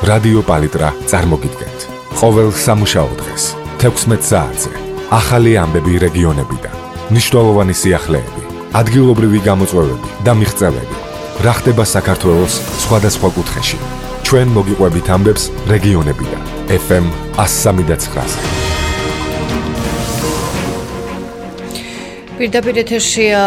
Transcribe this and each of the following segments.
რადიო პალიტრა წარმოგიდგენთ. ყოველ სამუშაო დღეს 16 საათზე ახალი ამბები რეგიონებიდან, მნიშვნელოვანი სიახლეები, ადგილობრივი გამოწვევები და მიღწევები. რა ხდება საქართველოს სხვადასხვა კუთხეში. ჩვენ მოგიყვებით ამბებს რეგიონებიდან. FM 103.9-ზე. პირდაპირ ეთერშია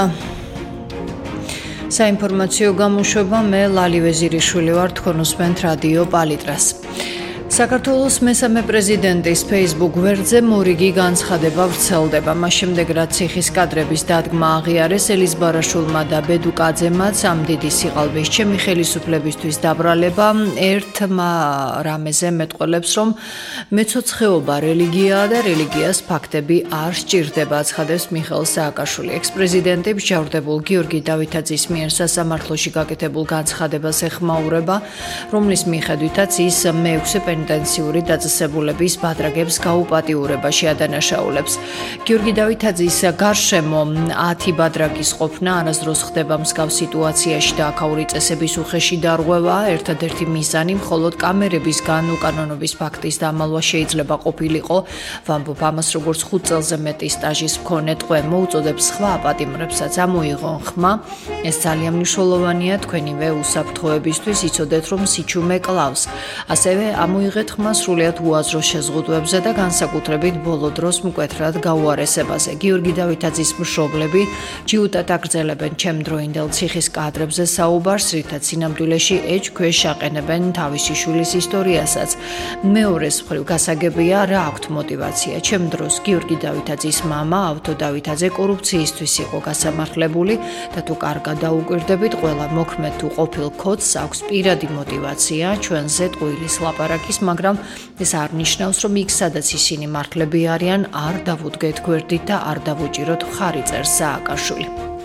საინფორმაციო გამოშვება, მე ლალი ვეზირიშვილი ვარ, თქვენ უსმენთ რადიო პალიტრას. საქართველოს მესამე პრეზიდენტის Facebook გვერდზე მორიგი განცხადება ვრცელდება. მას შემდეგ, რაც ციხის კადრების დადგმა აღიარეს, ელის ბარაშულმა და ბედუკაძემაც ამ დიდი სიყალბის ჩემი ხელისუფლებისთვის დაბრალება ერთმა რამეზე მეტყველებს, რომ მეცოცხეობა რელიგიაა და რელიგიას ფაქტები არ სჭირდება, აცხადებს მიხეილ სააკაშვილი. ექს-პრეზიდენტი მსჯავრდებულ გიორგი დავითაძის მიერ სასამართლოში გაკეთებულ განცხადებას ეხმაურება, რომლის მიხედვითაც ის მეექვსე პენიტენციური დაწესებულების ბადრაგებს გაუპატიურებაში ადანაშაულებს. გიორგი დავითაძის გარშემო 10 ბადრაგის ყოფნა არასდროს ხდება მსგავს სიტუაციაში და აქაური წესების უხეში დარღვევა. ერთადერთი მიზანი მხოლოდ კამერებისგან უკანონობის ფაქტის დამალვა შეიძლება ყოფილიყო. ვამბობ ამას, როგორც 5 წელზე მეტი სტაჟის მქონე ტყვე მოუწოდებს სხვა აპატიმრებსაც ამოიღონ ხმა. ეს ძალიან მნიშვნელოვანია თქვენივე უსაფრთხოებისთვის, იცოდეთ, რომ სიჩუმე კლავს. ასევე ამოიღეთ ხმა სრულიად უაზრო შეზღუდვებზე და განსაკუთრებით ბოლო დროს მკვეთრად გაუარესებაზე. გიორგი დავითაძის მშობლები ჯიუტად აგრძელებენ ჩემდროინდელ ციხის კადრებზე საუბარს, რითაც სინამდვილეში ეჭქვეშ აყენებენ თავისი შვილის ისტორიასაც. მეორეს მხრივ გასაგებია, რა აქვთ мотиваცია. ჩემ დროს გიორგი დავითაძის მამა ავთო დავითაძე კორუფციისთვის იყო გასამართლებული და თუ კარგად დაუკვირდებით, ყველა მოქმედ თუ ყოფილ ქოდს აქვს პირადი мотиваცია ჩვენზე ტყუილის ლაპარაკის, მაგრამ ეს არ ნიშნავს, რომ იქ სადაც ისინი მართლები არიან, არ დავუდგეთ გვერდით და არ დავუჭიროთ ხარი, წერს სააკაშვილი.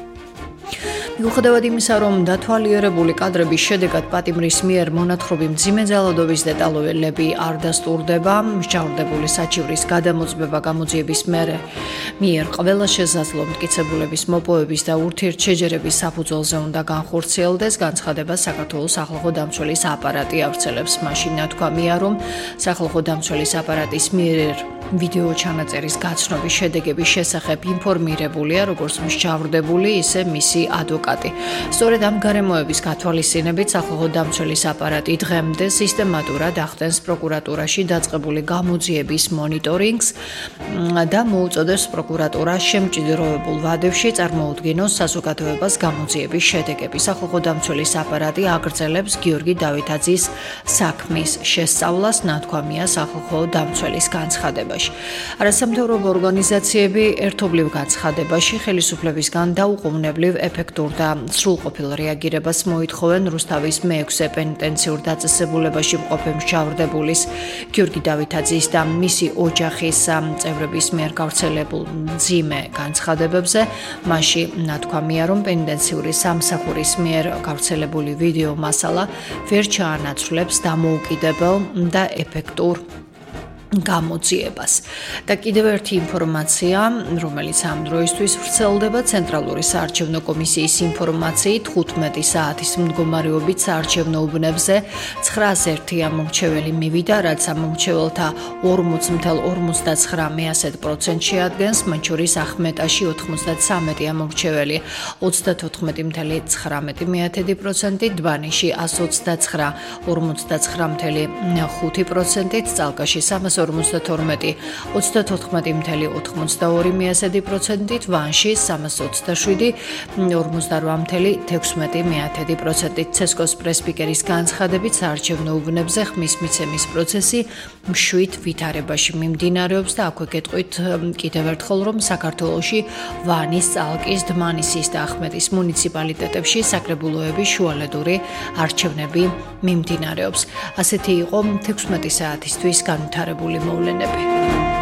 მიუხედავად იმისა, რომ დათვალიერებული კადრების შედეგად პატიმრის მიერ მონათხრობი მძიმე ძალადობის დეტალები არ დასტურდება, მსჯავრდებული საჩივრის გადამოწმება გამოძიების მიერ ყველა შესაძლო მტკიცებულების მოპოვების და ურთიერთშეჯერების საფუძველზე უნდა განხორციელდეს. განცხადებას საქართველოს სახალხო დამცველის აპარატი ავრცელებს. მაშინ ნათქვამია, რომ სახალხო დამცველის აპარატის მიერ ვიდეო ჩანაწერის გაცნობის შედეგების შესახებ ინფორმირებულია როგორც მსჯავრდებული, ისე მისი ადვოკატი. სწორედ ამ გარემოების გათვალისწინებით სახალხო დამცველის აპარატი დღემდე სისტემატურად ახდენს პროკურატურაში დაწყებული გამოძიების მონიტორინგს და მოუწოდებს პროკურატურას შემჭიდროვებულ ვადებში წარმოუდგინოს საზოგადოებას გამოძიების შედეგები. სახალხო დამცველის აპარატი აგრძელებს გიორგი დავითაძის საქმის შესწავლას, ნათქვამია სახალხო დამცველის განცხადებაში. არასამთავრობო ორგანიზაციები ერთობლივ განცხადებაში ხელისუფლებისგან დაუყოვნებლივ, ეფექტურ და სრულყოფილ რეაგირებას მოითხოვენ რუსთავის მეექვსე პენიტენციურ დაწესებულებაში მყოფი მსჯავრდებულის გიორგი დავითაძის და მისი ოჯახის წევრების მიერ გავრცელებულ მძიმე განცხადებებზე. მასში ნათქვამია, რომ პენიტენციური სამსახურის მიერ გავრცელებული ვიდეო მასალა ვერ ჩაანაცვლებს დამოუკიდებელ და ეფექტურ გამოძიებას. და კიდევ ერთი ინფორმაცია, რომელიც ამ დროისთვის ვრცელდება, ცენტრალური საარჩევნო კომისიის ინფორმაციით 15 საათის მდგომარეობით საარჩევნო უბნებზე 901 ამომრჩეველი მივიდა, რაც ამომრჩეველთა 40,59% შეადგენს, მათ შორის ახმეტაში 93 ამომრჩეველი 34,19%, დვანიში 129 59,5%, წალკაში 342 34,82%, ვანში 327 48,16%. ცესკოს პრესპიკერის განცხადებით საარჩევნო უბნებზე ხმის მიცემის პროცესი მშვიდ ვითარებაში მიმდინარეობს და აქვე გეტყვით კიდევ ერთხელ, რომ საქართველოში ვანის, წალკის, დმანისის და ახმეტის მუნიციპალიტეტებში საკრებულოების შუალედური არჩევნები მიმდინარეობს. ასეთი იყო 16 საათისთვის განვითარებული მოვლენები.